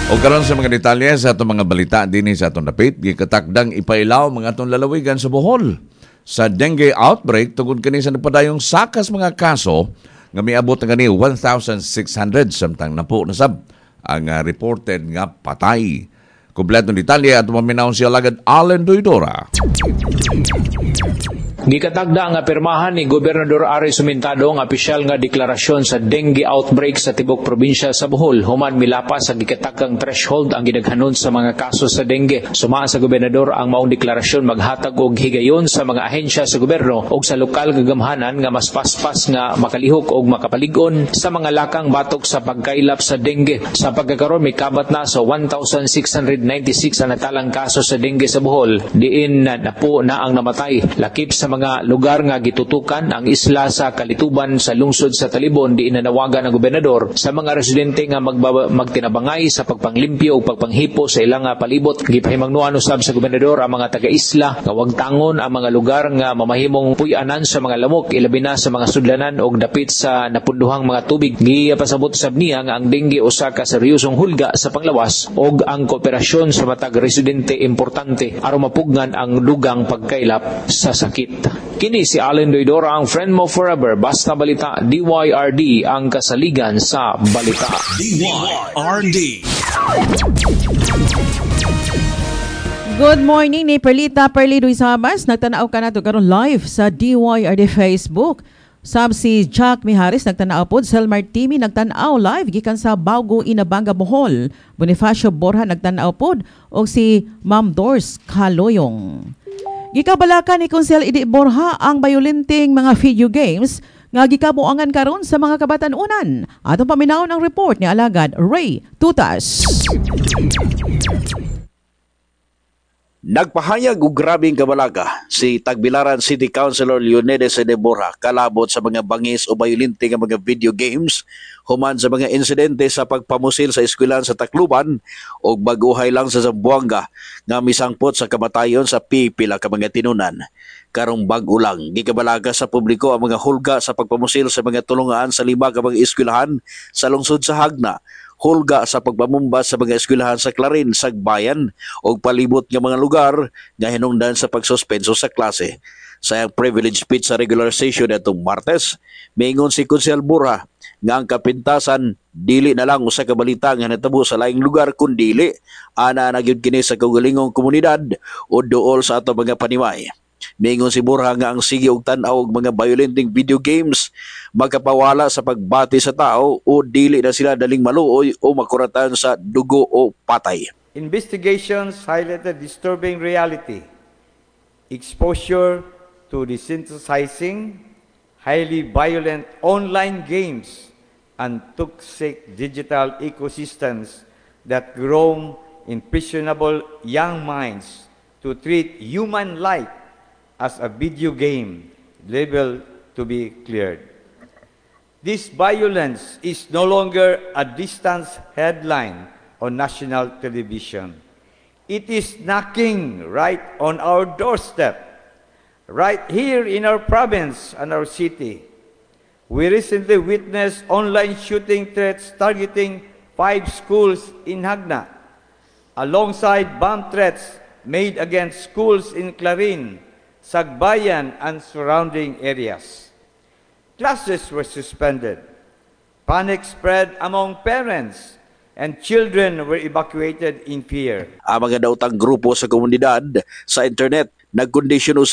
O karon sa mga detalye sa atong mga balita dinhi sa atong dapit, gikatakdang ipailaw mga atong lalawigan sa Bohol sa dengue outbreak tungod kani sa napadayong sakas mga kaso nga miabot na kani 1,600 samtang napo nasab ang reported nga patay. Kompletong detalye atong maminaw si Alagad Allen Doidora. Gikatagda nga pirmahan ni Gobernador Ari Sumintado ang opisyal nga deklarasyon sa dengue outbreak sa tibok probinsya sa Bohol. Human milapas sa gikatakang threshold ang gidaghanon sa mga kaso sa dengue. Suma sa gobernador ang maong deklarasyon maghatag og higayon sa mga ahensya sa gobyerno ug sa lokal nga gamhanan nga mas paspas nga makalihok og makapalig-on sa mga lakang batok sa pagkailap sa dengue. Sa pagkakaroon may kabat na sa 1,696 ang natalang kaso sa dengue sa Bohol. Diin na napo na ang namatay. Lakip sa mga lugar nga gitutukan ang isla sa Kalituban sa lungsod sa Talibon di inanawagan ng gobernador sa mga residente nga magtinabangay sa pagpanglimpyo o pagpanghipo sa ilang palibot. Gipahimangnuan usab sa gobernador ang mga taga-isla nga wag tangon ang mga lugar nga mamahimong puy-anan sa mga lamok ilabi na sa mga sudlanan og dapit sa napunduhang mga tubig. Gipasabot usab niya nga ang dengue usa ka seryosong hulga sa panglawas og ang kooperasyon sa matag residente importante aron mapugnan ang dugang pagkailap sa sakit. Kini si Allen Doidora, ang friend mo forever. Basta balita, DYRD ang kasaligan sa balita. DYRD. Good morning ni Perlita Perlidoy Sabas. Nagtanaw ka na to karon live sa DYRD Facebook. Sab si Jack Miharis nagtanaw pod, Selmar Timi nagtanaw live gikan sa Baugo Inabanga Bohol. Bonifacio Borja nagtanaw pod og si Ma'am Dors Kaloyong. Gikabalaka ni Konsel Idi Borja ang bayolenteng mga video games nga gikabuangan karon sa mga kabatan-unan. Atong paminawon ang report ni Alagad Ray Tutas. Nagpahayag og grabing kabalaga si Tagbilaran City Councilor Leonides de Borja kalabot sa mga bangis o bayolente nga mga video games human sa mga insidente sa pagpamusil sa eskwelahan sa Tacloban o baguhay lang sa Zamboanga nga misangpot sa kamatayon sa pipila ka mga tinunan. Karong bag-o lang gikabalaga sa publiko ang mga hulga sa pagpamusil sa mga tulungan sa 5 ka mga eskwelahan sa lungsod sa Hagna, hulga sa pagpamumba sa mga eskwelahan sa Clarin, Sagbayan o palibot nga mga lugar nga hinungdan sa pagsuspenso sa klase. Sa iyang privilege speech sa regular session itong Martes, miingon si Konsel Borja nga ang kapintasan dili na lang usa ka balita nga natabo sa laing lugar kundi ana nagyud kini sa kaugalingong komunidad o duol sa ato mga panimay. Miingon si Borja nga ang sige og tan-aw og mga violenteng video games magkapawala sa pagbati sa tao o dili na sila daling maluoy o makuratan sa dugo o patay. Investigations highlighted disturbing reality, exposure to desensitizing, highly violent online games, and toxic digital ecosystems that groom impressionable young minds to treat human life as a video game labeled to be cleared. This violence is no longer a distant headline on national television. It is knocking right on our doorstep, right here in our province and our city. We recently witnessed online shooting threats targeting 5 schools in Hagna, alongside bomb threats made against schools in Clarin, Sagbayan, and surrounding areas. Classes were suspended. Panic spread among parents, and children were evacuated in fear. Ang mga daotang grupo sa komunidad sa internet nagkondisyon